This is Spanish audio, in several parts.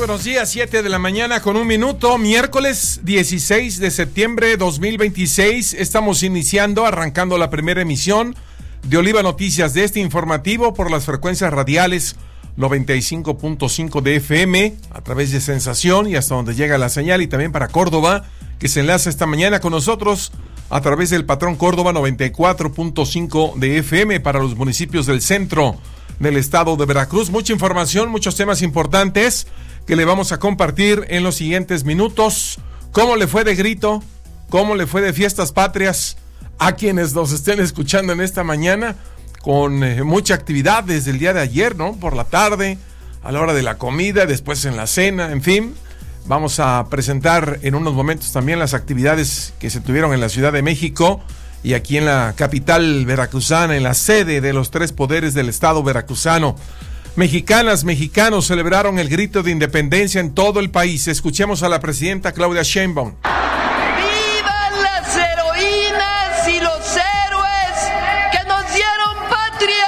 buenos días, 7 de la mañana con 1 minuto, miércoles 16 de septiembre 2026. Estamos arrancando la primera emisión de Oliva Noticias de este informativo por las frecuencias radiales 95.5 de FM, a través de Sensación y hasta donde llega la señal, y también para Córdoba, que se enlaza esta mañana con nosotros a través del patrón Córdoba 94.5 de FM para los municipios del centro del estado de Veracruz. Mucha información, muchos temas importantes que le vamos a compartir en los siguientes minutos. ¿Cómo le fue de grito? ¿Cómo le fue de fiestas patrias a quienes nos estén escuchando en esta mañana? Con mucha actividad desde el día de ayer, ¿no? Por la tarde, a la hora de la comida, después en la cena, en fin. Vamos a presentar en unos momentos también las actividades que se tuvieron en la Ciudad de México y aquí en la capital veracruzana, en la sede de los tres poderes del estado veracruzano. Mexicanas, mexicanos celebraron el grito de independencia en todo el país. Escuchemos a la presidenta Claudia Sheinbaum. ¡Vivan las heroínas y los héroes que nos dieron patria!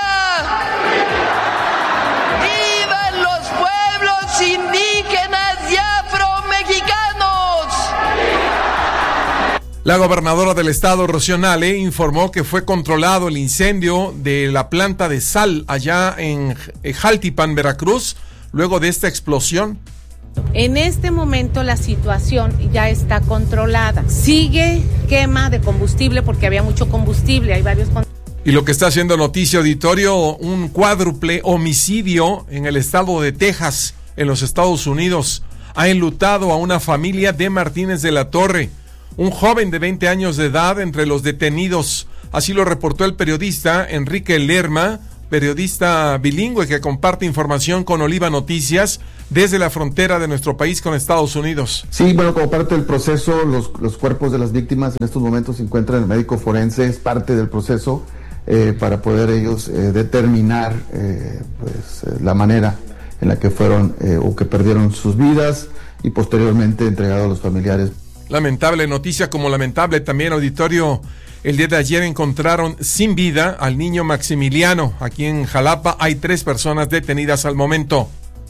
¡Vivan los pueblos indígenas y afromexicanos! La gobernadora del estado, Rocío Nale, informó que fue controlado el incendio de la planta de sal allá en Jaltipan, Veracruz, luego de esta explosión. En este momento la situación ya está controlada. Sigue quema de combustible porque había mucho combustible, hay varios. Y lo que está haciendo noticia, auditorio, un cuádruple homicidio en el estado de Texas, en los Estados Unidos. Ha enlutado a una familia de Martínez de la Torre. Un joven de 20 años de edad entre los detenidos. Así lo reportó el periodista Enrique Lerma, periodista bilingüe que comparte información con Oliva Noticias desde la frontera de nuestro país con Estados Unidos. Sí, bueno, como parte del proceso, los cuerpos de las víctimas en estos momentos se encuentran en el médico forense, es parte del proceso para poder ellos determinar la manera en la que fueron o que perdieron sus vidas y posteriormente entregado a los familiares. Lamentable noticia, como lamentable también, auditorio. El día de ayer encontraron sin vida al niño Maximiliano. Aquí en Jalapa hay 3 personas detenidas al momento.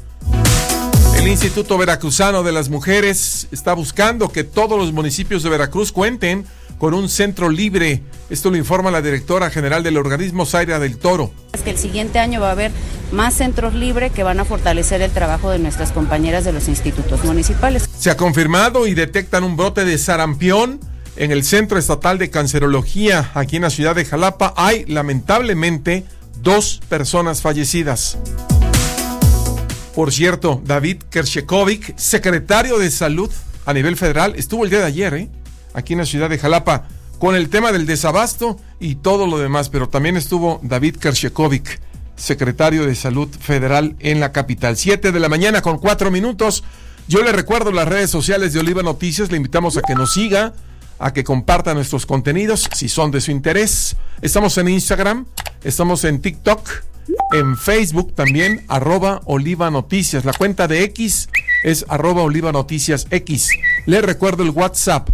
El Instituto Veracruzano de las Mujeres está buscando que todos los municipios de Veracruz cuenten con un centro libre. Esto lo informa la directora general del organismo, Zaira del Toro. Es que el siguiente año va a haber más centros libres que van a fortalecer el trabajo de nuestras compañeras de los institutos municipales. Se ha confirmado y detectan un brote de sarampión en el Centro Estatal de Cancerología aquí en la ciudad de Jalapa. Hay lamentablemente 2 personas fallecidas. Por cierto, David Kershkovic, secretario de Salud a nivel federal, estuvo el día de ayer aquí en la ciudad de Jalapa con el tema del desabasto y todo lo demás, pero también estuvo David Kershkovic, secretario de Salud Federal en la capital. 7 de la mañana con 4 minutos. Yo le recuerdo las redes sociales de Oliva Noticias, le invitamos a que nos siga, a que comparta nuestros contenidos si son de su interés. Estamos en Instagram, estamos en TikTok, en Facebook también, @Oliva Noticias. La cuenta de X es @Oliva Noticias X. Le recuerdo el WhatsApp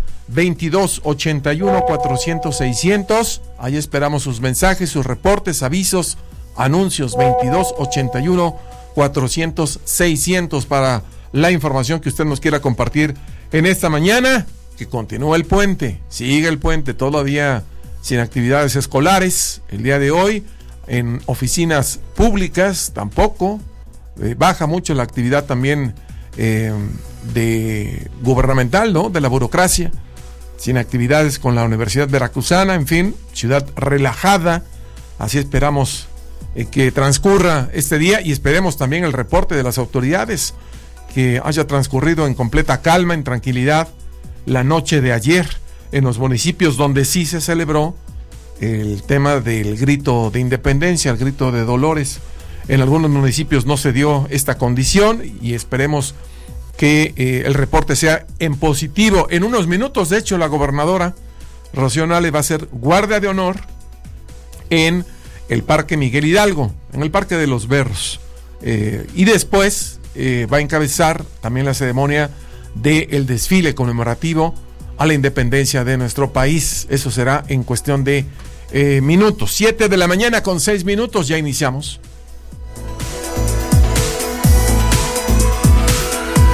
2281-400-600. Ahí esperamos sus mensajes, sus reportes, avisos, anuncios. 2281-400-600 para la información que usted nos quiera compartir en esta mañana. Que continúa el puente, sigue el puente todavía sin actividades escolares el día de hoy. En oficinas públicas tampoco, baja mucho la actividad también de gubernamental, ¿no? De la burocracia, sin actividades con la Universidad Veracruzana, en fin, ciudad relajada. Así esperamos que transcurra este día y esperemos también el reporte de las autoridades, que haya transcurrido en completa calma, en tranquilidad, la noche de ayer en los municipios donde sí se celebró el tema del grito de independencia, el grito de Dolores. En algunos municipios no se dio esta condición y esperemos que el reporte sea en positivo. En unos minutos, de hecho, la gobernadora Rocío Nale va a ser guardia de honor en el Parque Miguel Hidalgo, en el Parque de los Berros. Y después va a encabezar también la ceremonia del desfile conmemorativo a la independencia de nuestro país. Eso será en cuestión de minutos. 7 de la mañana con 6 minutos, ya iniciamos.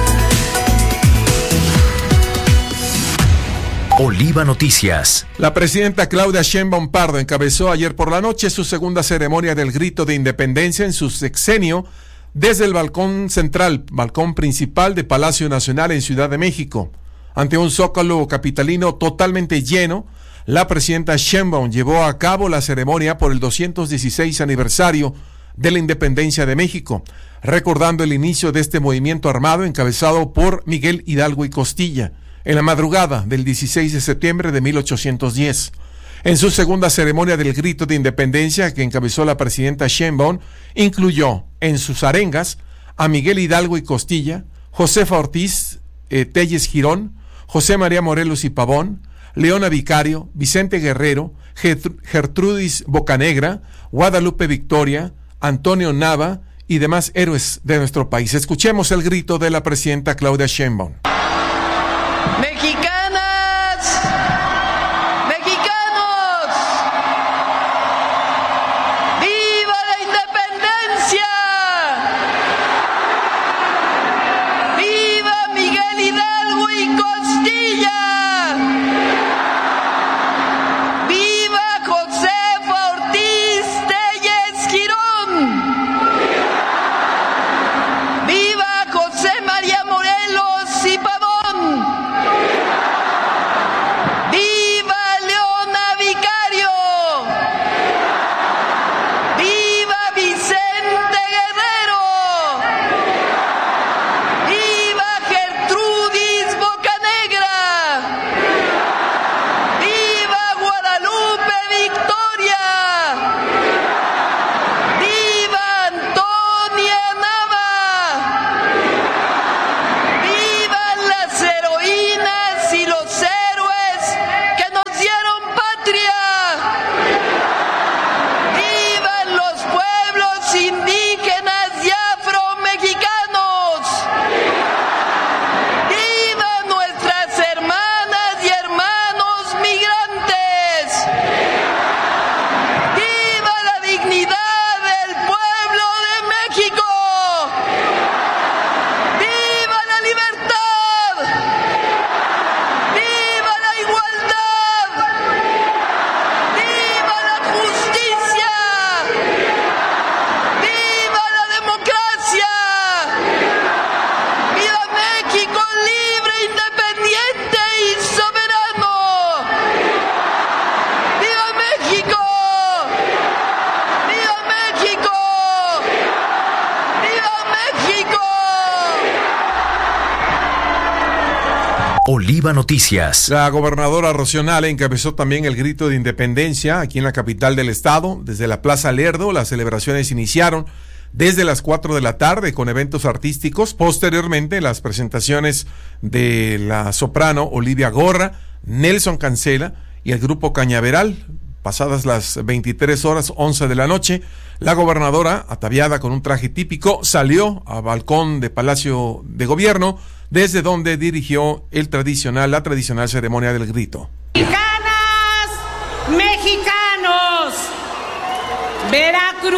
Oliva Noticias. La presidenta Claudia Sheinbaum Pardo encabezó ayer por la noche su segunda ceremonia del grito de independencia en su sexenio desde el balcón central, balcón principal de Palacio Nacional en Ciudad de México. Ante un zócalo capitalino totalmente lleno, la presidenta Sheinbaum llevó a cabo la ceremonia por el 216 aniversario de la independencia de México, recordando el inicio de este movimiento armado encabezado por Miguel Hidalgo y Costilla, en la madrugada del 16 de septiembre de 1810. En su segunda ceremonia del grito de independencia que encabezó la presidenta Sheinbaum, incluyó en sus arengas a Miguel Hidalgo y Costilla, Josefa Ortiz Telles Girón, José María Morelos y Pavón, Leona Vicario, Vicente Guerrero, Gertrudis Bocanegra, Guadalupe Victoria, Antonio Nava y demás héroes de nuestro país. Escuchemos el grito de la presidenta Claudia Sheinbaum. Mexicanas, mexicanos, ¡viva la independencia! ¡Viva Miguel Hidalgo y Costilla! ¡Viva Josefa Ortiz Telles Girón! ¡Viva José María Morelos y Pavón! ¡Viva Leona Vicario! ¡Viva Vicente Guerrero! ¡Viva Gertrudis Bocanegra! ¡Viva Guadalupe Victoria! ¡Viva Antonia Nava! ¡Vivan las heroínas y los héroes que nos dieron patria! ¡Vivan los pueblos indígenas y afromexicanos! ¡Vivan nuestras hermanas y hermanos migrantes! ¡Viva la dignidad del pueblo de México! ¡Viva la libertad! ¡Viva la igualdad! ¡Viva la justicia! ¡Viva la democracia! ¡Viva México libre, independiente y soberano! ¡Viva México! ¡Viva México! ¡Viva México! Oliva Noticias. La gobernadora Rocío Nale encabezó también el grito de independencia aquí en la capital del estado. Desde la Plaza Lerdo, las celebraciones iniciaron desde las 4 de la tarde con eventos artísticos. Posteriormente, las presentaciones de la soprano Olivia Gorra, Nelson Cancela y el grupo Cañaveral. Pasadas las 23 horas, 11 de la noche, la gobernadora, ataviada con un traje típico, salió al balcón de Palacio de Gobierno, desde donde dirigió la tradicional ceremonia del grito. Mexicanas, mexicanos, Veracruz.